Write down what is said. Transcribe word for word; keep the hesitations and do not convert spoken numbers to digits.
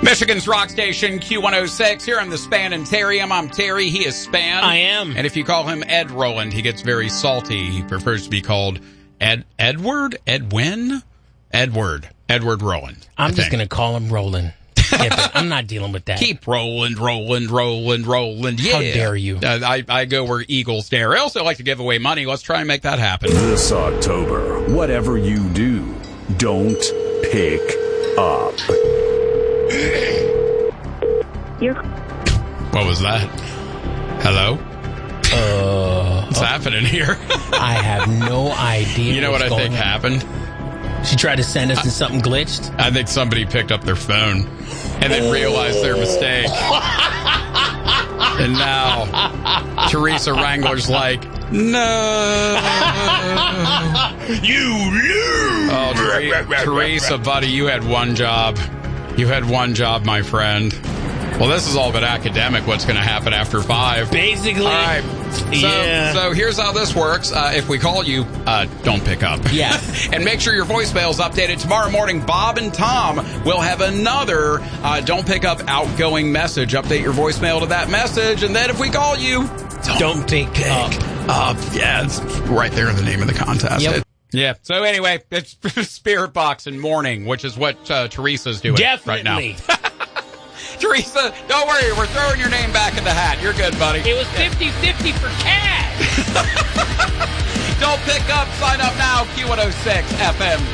Michigan's rock station, Q one oh six, here on the Span and Terry. I'm Terry. He is Span. I am. And if you call him Ed Roland, he gets very salty. He prefers to be called Ed Edward? Edwin? Edward. Edward Roland. I'm just going to call him Roland. I'm not dealing with that. Keep Roland, Roland, Roland, Roland. Yeah. How dare you? Uh, I, I go where eagles dare. I also like to give away money. Let's try and make that happen. This October, whatever you do, don't pick up. You're... What was that? Hello? Uh, What's okay. happening here? I have no idea. You know what I think on. happened? She tried to send us and something glitched? I think somebody picked up their phone and then realized their mistake. And now Teresa Wrangler's like, no. You lose. Oh, Ter- Teresa, buddy, you had one job. You had one job, my friend. Well, this is all but academic, what's going to happen after five. Basically. All right. So, yeah. so here's how this works. Uh, if we call you, uh, don't pick up. Yeah. And make sure your voicemail is updated. Tomorrow morning, Bob and Tom will have another uh, don't pick up outgoing message. Update your voicemail to that message. And then if we call you, don't, Don't pick pick up. up. Yeah, it's right there in the name of the contest. Yep. It- yeah. So anyway, it's Spirit Box and Morning, which is what uh, Teresa's doing right now. Definitely. Teresa, don't worry. We're throwing your name back in the hat. You're good, buddy. It was fifty-fifty for cash. Don't pick up. Sign up now. Q one oh six F M.